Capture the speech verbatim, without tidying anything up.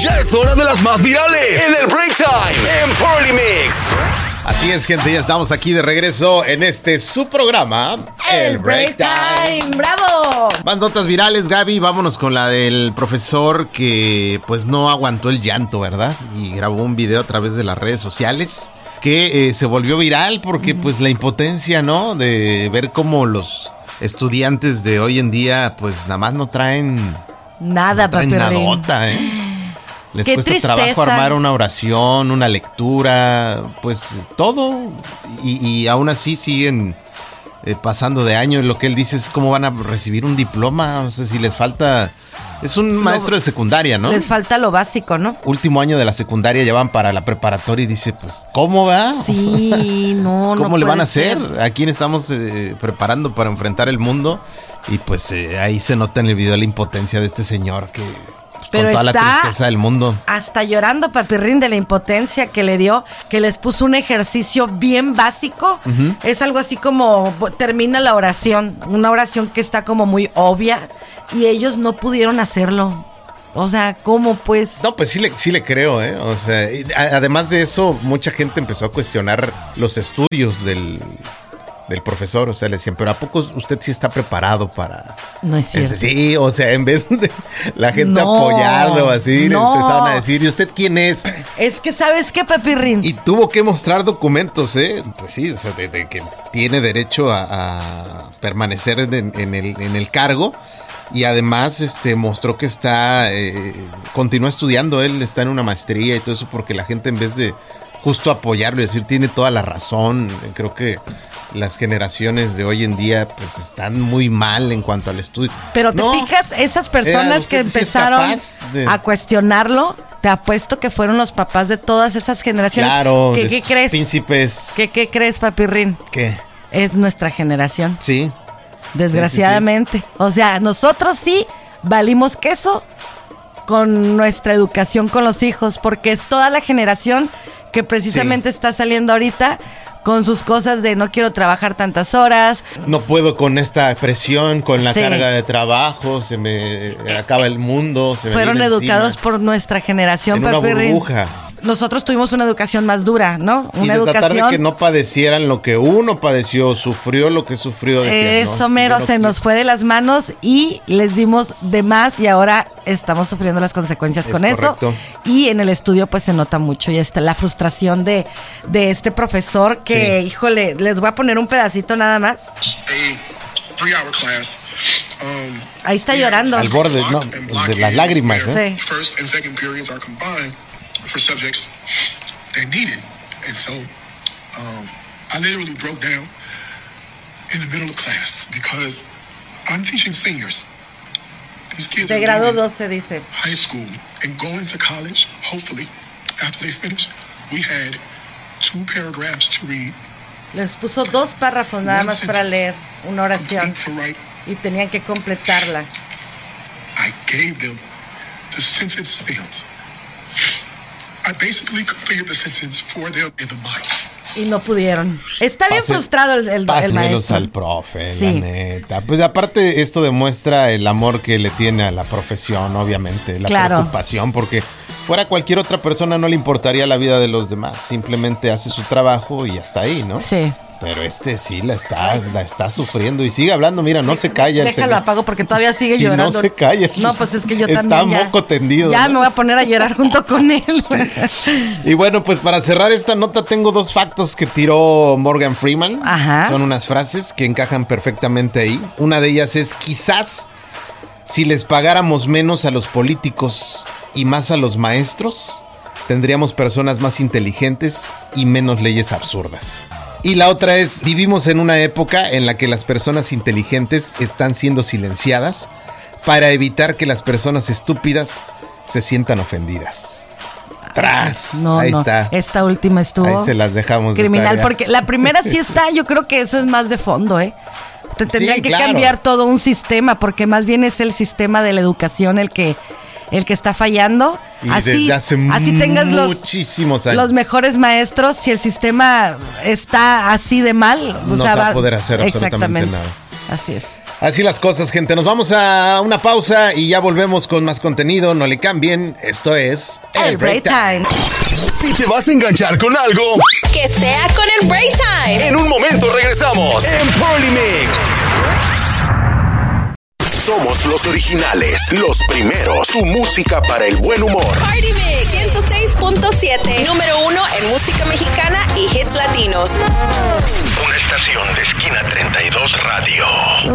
Ya es hora de las más virales en el Break Time en Party Mix. Así es, gente, ya estamos aquí de regreso en este su programa, El Break Time. ¡Bravo! Más notas virales, Gaby. Vámonos con la del profesor que pues no aguantó el llanto, ¿verdad? Y grabó un video a través de las redes sociales que eh, se volvió viral porque pues la impotencia, ¿no? De ver cómo los estudiantes de hoy en día pues nada más no traen Nada, no traen papi. nadota, ¿eh? Les Qué cuesta tristeza. trabajo armar una oración, una lectura, pues todo. Y, y aún así siguen eh, pasando de año. Lo que él dice es cómo van a recibir un diploma. O sea, si les falta... Es un maestro de secundaria, ¿no? Les falta lo básico, ¿no? Último año de la secundaria, ya van para la preparatoria y dice, pues, ¿cómo va? Sí, no, no ¿Cómo le van a puede hacer? ser. ¿A quién estamos eh, preparando para enfrentar el mundo? Y pues eh, ahí se nota en el video la impotencia de este señor que... Pero con toda está la tristeza del mundo. Hasta llorando, papirrín, de la impotencia que le dio, que les puso un ejercicio bien básico. Uh-huh. Es algo así como termina la oración, una oración que está como muy obvia y ellos no pudieron hacerlo. O sea, ¿cómo pues? No, pues sí le, sí le creo, ¿eh? O sea, y a, además de eso, mucha gente empezó a cuestionar los estudios del... del profesor, o sea, le decían, pero ¿a poco usted sí está preparado para...? No es cierto. Sí, o sea, en vez de la gente no, apoyarlo así, no. le empezaron a decir, ¿y usted quién es? Es que, ¿sabes qué, papirrín? Y tuvo que mostrar documentos, ¿eh? Pues sí, o sea, de, de que tiene derecho a, a permanecer en, en, el, en el cargo. Y además este mostró que está, eh, continúa estudiando, él está en una maestría y todo eso, porque la gente en vez de justo apoyarlo y decir, tiene toda la razón, creo que las generaciones de hoy en día pues están muy mal en cuanto al estudio. Pero te no, fijas, esas personas que empezaron sí de... a cuestionarlo, te apuesto que fueron los papás de todas esas generaciones. Claro, ¿Qué, ¿qué crees? Príncipes. ¿Qué, ¿Qué crees, papirrín? ¿Qué? Es nuestra generación. Sí. Desgraciadamente. Sí, sí, sí. O sea, nosotros sí valimos queso con nuestra educación con los hijos, porque es toda la generación que precisamente sí. está saliendo ahorita con sus cosas de no quiero trabajar tantas horas. No puedo con esta presión, con la sí. carga de trabajo, se me acaba el mundo. Se me Fueron educados encima. por nuestra generación, en una Papirrín. burbuja. Nosotros tuvimos una educación más dura, ¿no? Una y de educación... tratar de que no padecieran lo que uno padeció, sufrió lo que sufrió. Decías, Eso, ¿no? mero, no se quiero. nos fue de las manos y les dimos de más y ahora estamos sufriendo las consecuencias es con correcto. eso. Y en el estudio pues se nota mucho y está la frustración de, de este profesor que, sí. híjole, les voy a poner un pedacito nada más. Um, Ahí está llorando. Al borde, no, de las lágrimas, ¿eh? Sí. First and second periods are combined for subjects they needed. And so um, I literally broke down in the middle of class because I'm teaching seniors. These kids de are grado doce dice. High school and going to college, hopefully, after they finish. We had two paragraphs to read. Les puso dos párrafos nada más para leer una oración y tenían que completarla. I gave them the sentence stems. I basically completed the sentence for them in the model. Y no pudieron. Está bien Pase, frustrado el, el, el maestro. al profe, sí. la neta. Pues aparte esto demuestra el amor que le tiene a la profesión, obviamente. La claro. preocupación, porque fuera cualquier otra persona no le importaría la vida de los demás. Simplemente hace su trabajo y hasta ahí, ¿no? Sí. Pero este sí la está, la está sufriendo y sigue hablando, mira, no se calla. Déjalo, apago porque todavía sigue llorando. Y no se calla. No, pues es que yo está también Está moco tendido. Ya ¿no? me voy a poner a llorar junto con él. Y bueno, pues para cerrar esta nota tengo dos factos que tiró Morgan Freeman. Ajá. Son unas frases que encajan perfectamente ahí. Una de ellas es, quizás si les pagáramos menos a los políticos y más a los maestros, tendríamos personas más inteligentes y menos leyes absurdas. Y la otra es, vivimos en una época en la que las personas inteligentes están siendo silenciadas para evitar que las personas estúpidas se sientan ofendidas. ¡Tras! No, Ahí no. está. Esta última estuvo Ahí se las dejamos criminal, de porque la primera sí está, yo creo que eso es más de fondo, ¿eh? Te tendrían sí, que claro. cambiar todo un sistema, porque más bien es el sistema de la educación el que el que está fallando. Y así, desde hace así tengas muchísimos los, años. los mejores maestros, si el sistema está así de mal, no o sea, se va a poder hacer absolutamente exactamente. nada. Así es. Así las cosas, gente. Nos vamos a una pausa y ya volvemos con más contenido. No le cambien. Esto es El Break Time. Si te vas a enganchar con algo, que sea con el Break Time. en un momento regresamos en Polymix. Somos los originales, los primeros. Tu música para el buen humor. Party Mix ciento seis punto siete. Número uno en música mexicana y hits latinos. Una estación de Esquina treinta y dos Radio.